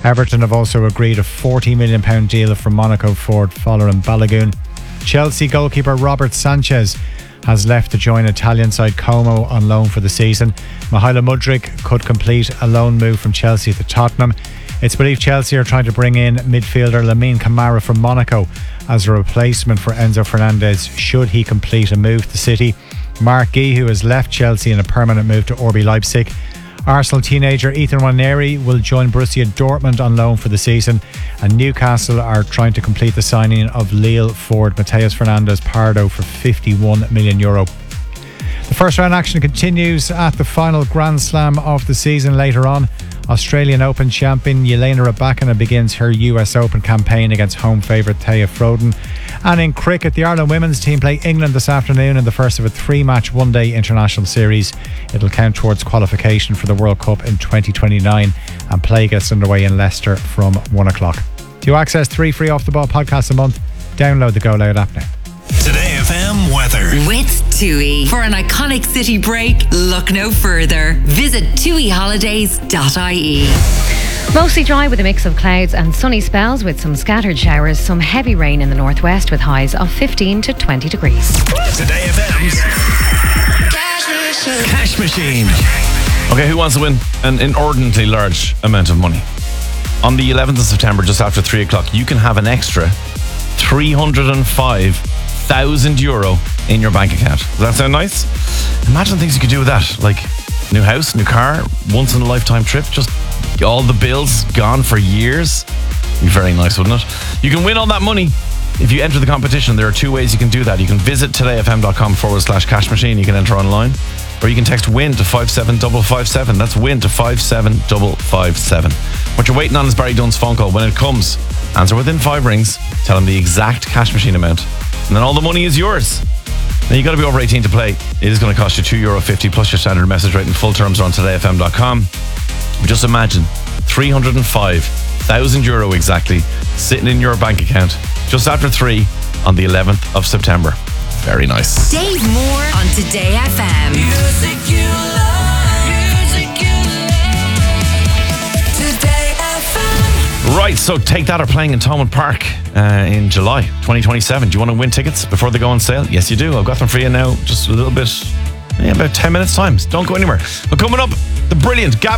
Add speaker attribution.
Speaker 1: Everton have also agreed a £40 million deal from Monaco forward Folarin Balogun. Chelsea goalkeeper Robert Sanchez has left to join Italian side Como on loan for the season. Mihailo Mudryk could complete a loan move from Chelsea to Tottenham. It's believed Chelsea are trying to bring in midfielder Lamine Camara from Monaco as a replacement for Enzo Fernandez should he complete a move to City. Mark Guéhiou has left Chelsea in a permanent move to RB Leipzig. Arsenal teenager Ethan Nwaneri will join Borussia Dortmund on loan for the season, and Newcastle are trying to complete the signing of Lille forward Mateus Fernandes Pardo for €51 million. The first round action continues at the final Grand Slam of the season later on. Australian Open champion Jelena Rybakina begins her US Open campaign against home favourite Thea Froden. And in cricket, the Ireland women's team play England this afternoon in the first of a 3-match one-day international series. It'll count towards qualification for the World Cup in 2029, and play gets underway in Leicester from 1 o'clock. To access 3 free Off The Ball podcasts a month, download the Go Loud app now.
Speaker 2: Today FM weather.
Speaker 3: With TUI. For an iconic city break, look no further. Visit tuiholidays.ie.
Speaker 4: Mostly dry with a mix of clouds and sunny spells with some scattered showers, some heavy rain in the northwest with highs of 15 to 20 degrees.
Speaker 2: Today FM's Cash Machine.
Speaker 5: Okay, who wants to win an inordinately large amount of money? On the 11th of September, just after 3 o'clock, you can have an extra €305,000 in your bank account. Does that sound nice? Imagine things you could do with that, like new house, new car, once in a lifetime trip, just all the bills gone for years. Be very nice, wouldn't it? You can win all that money if you enter the competition. There are 2 ways you can do that. You can visit todayfm.com/cash machine. You can enter online, or you can text WIN to 57557. That's WIN to 57557. What you're waiting on is Barry Dunn's phone call. When it comes, answer within 5 rings, tell him the exact cash machine amount, and then all the money is yours. Now, you got to be over 18 to play. It is going to cost you €2.50 plus your standard message rate, and full terms are on todayfm.com. But just imagine €305,000 exactly sitting in your bank account just after 3 on the 11th of September. Very nice.
Speaker 3: Dave Moore on Today FM.
Speaker 2: Music you love. Music you love. Today FM.
Speaker 5: Right, so Take That are playing in Thomond Park in July 2027. Do you want to win tickets before they go on sale? Yes, you do. I've got them for you now. Just a little bit, about 10 minutes time. Don't go anywhere. But coming up, the brilliant Gavin